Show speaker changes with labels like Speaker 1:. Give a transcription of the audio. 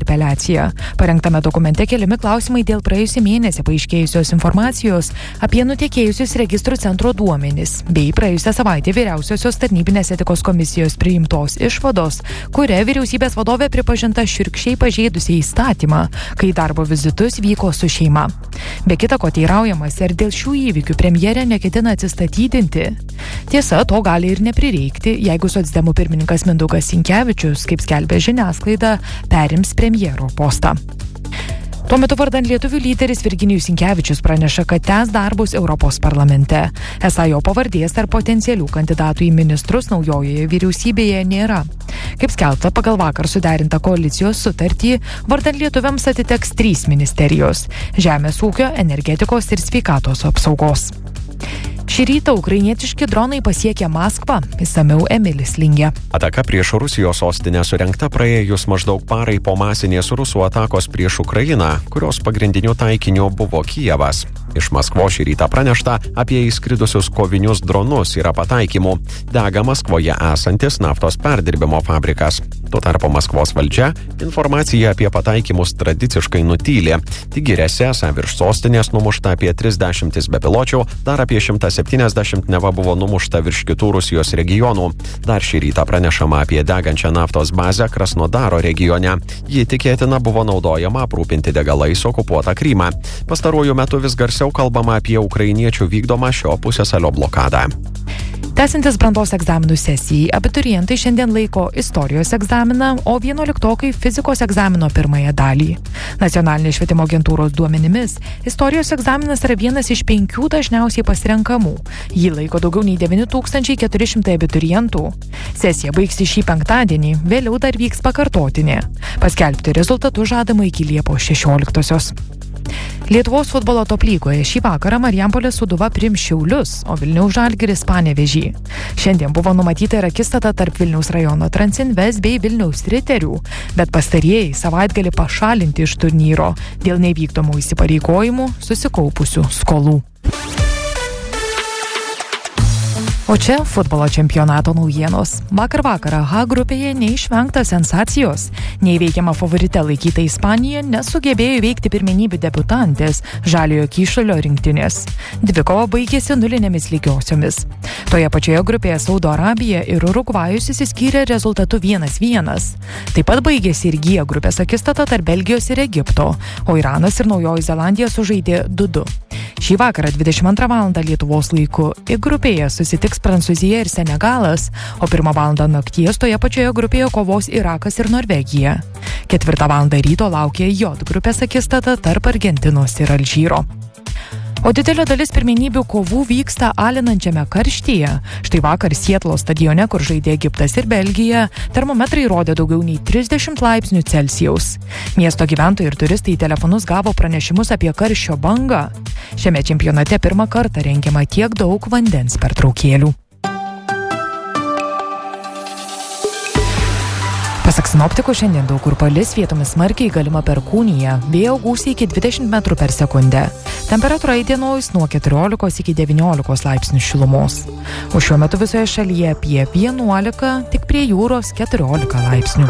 Speaker 1: interpeliacija. Parengtame dokumente keliami klausimai dėl praėjusį mėnesį paaiškėjusios informacijos apie nutekėjusius registrų centro duomenis, bei praėjusią savaitę vyriausiosios tarnybinės etikos komisijos priimtos išvados, kuria vyriausybės vadovė pripažinta šiurkščiai pažeidusi įstatymą, kai darbo vizitus vyko su šeima. Be kita ko teiraujamasi, ar dėl šių įvykių premjerė neketina atsistatydinti. Tiesa, to gali ir neprireikti, jeigu socdemų pirmininkas Mindaugas Sinkevičius, kaip skelbia žiniasklaida, perims premjero postą. Tuo metu vardan lietuvių lyderis Virginijus Sinkevičius praneša, kad tęs darbus Europos parlamente. Esą jo pavardės tarp potencialių kandidatų į ministrus naujojoje vyriausybėje nėra. Kaip skelbta, pagal vakar suderintą koalicijos sutartį, vardan lietuviams atiteks 3 ministerijos – žemės ūkio, energetikos ir sveikatos apsaugos. Šį rytą ukrainietiški dronai pasiekė Maskvą, išsamiau Emilis Lingė.
Speaker 2: Ataka prieš Rusijos sostinę surengta praėjus maždaug parai po masinės rusų atakos prieš Ukrainą, kurios pagrindiniu taikiniu buvo Kijevas. Iš Maskvos šį rytą pranešta apie įskridusius kovinius dronus yra pataikymų. Dega Maskvoje esantis naftos perdirbimo fabrikas. Tuo tarpu Maskvos valdžia informaciją apie pataikymus tradiciškai nutylė. Tik giriasi, esą virš sostinės numušta apie 30 bepiločių, dar apie 170 neva buvo numušta virš kitų Rusijos regionų. Dar šį rytą pranešama apie degančią naftos bazę Krasnodaro regione. Ji tikėtina buvo naudojama aprūpinti degalais okupuotą Krymą. Pastaruoju metu vis garsiau kalbama apie ukrainiečių vykdomą šio pusiasalio blokadą.
Speaker 1: Tęsiantis brandos egzaminų sesijai, abiturientai šiandien laiko istorijos egzaminą, o 11-okai fizikos egzamino pirmąją dalį. Nacionalinės švietimo agentūros duomenimis, istorijos egzaminas yra vienas iš 5 dažniausiai pasirenkamų. Jį laiko daugiau nei 9400 abiturientų. Sesija baigsis šį penktadienį, vėliau dar vyks pakartotinė. Paskelbti rezultatus žadama iki Liepos 16-osios. Lietuvos futbolo top lygoje šį vakarą Marijampolės Sūduva priims Šiaulius, o Vilniaus Žalgiris Panevėžį. Šiandien buvo numatyta ir akistata tarp Vilniaus rajono Transinvest bei Vilniaus Riterių, bet pastarieji savaitgalį pašalinti iš turnyro dėl nevykdomų įsipareigojimų susikaupusių skolų. O čia futbolo čempionato naujienos. Vakar vakarą H grupėje neišvengta sensacijos. Neįveikiama favorite laikyta Ispanija nesugebėjo įveikti pirmenybių debiutantės Žaliojo kyšulio rinktinės. Dvikova baigėsi 0 lygiosiomis. Toje pačioje grupėje Saudo Arabija ir Urugvajus išsiskyrė rezultatu 1-1. Taip pat baigėsi ir G grupės akistata tarp Belgijos ir Egipto, o Iranas ir Naujoji Zelandija sužaidė 2-2. Šį vakarą 22 val. Lietuvos laiku I grupėje susitiks Prancūzija ir Senegalas, o 1 val. Nakties toje pačioje grupėje kovos Irakas ir Norvegija. 4 val. Ryto laukia J grupės akistata tarp Argentinos ir Alžyro. O didelė dalis pirmenybių kovų vyksta alinančiame karštyje. Štai vakar Sietlo stadione, kur žaidė Egiptas ir Belgija, termometrai rodė daugiau nei 30 laipsnių Celsijaus. Miesto gyventojai ir turistai į telefonus gavo pranešimus apie karščio bangą. Šiame čempionate pirmą kartą rengiama tiek daug vandens pertraukėlių. Pasak sinoptikų, šiandien daug kur palis, vietomis smarkiai galima perkūnija, vėjo gūsiai iki 20 metrų per sekundę. Temperatūra įdienojus nuo 14 iki 19 laipsnių šilumos. O šiuo metu visoje šalyje apie 11, tik prie jūros 14 laipsnių.